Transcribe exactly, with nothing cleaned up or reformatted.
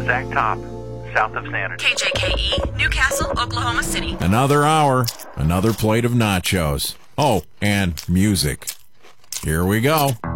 Zach Top, south of Standard. K J K E, Newcastle, Oklahoma City. Another hour, another plate of nachos. Oh, and music. Here we go.